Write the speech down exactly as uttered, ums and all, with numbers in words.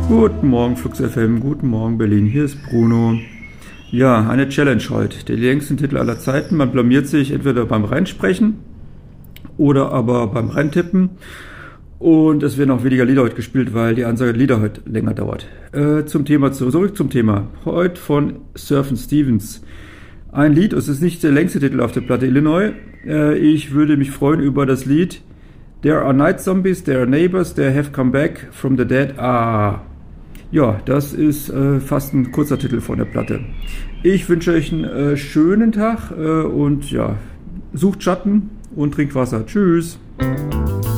Guten Morgen Flux F M, guten Morgen Berlin, hier ist Bruno. Ja, eine Challenge heute, der längsten Titel aller Zeiten. Man blamiert sich entweder beim Reinsprechen oder aber beim Reintippen. Und es werden auch weniger Lieder heute gespielt, weil die Ansage der Lieder heute länger dauert. Äh, zum Thema, zurück zum Thema. Heute von Sufjan Stevens. Ein Lied, es ist nicht der längste Titel auf der Platte Illinois. Äh, ich würde mich freuen über das Lied There are night zombies, there are neighbors, they have come back from the dead. Ah, ja, das ist äh, fast ein kurzer Titel von der Platte. Ich wünsche euch einen äh, schönen Tag äh, und ja, sucht Schatten und trinkt Wasser. Tschüss.